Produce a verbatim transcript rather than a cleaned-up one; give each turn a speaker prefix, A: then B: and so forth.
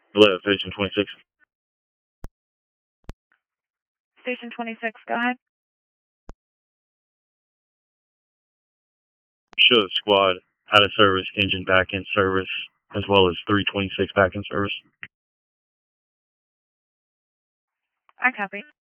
A: Hello, Station twenty-six.
B: Station twenty-six, go ahead.
A: Show squad out of service, engine back in service, as well as three twenty-six back in service.
B: I copy.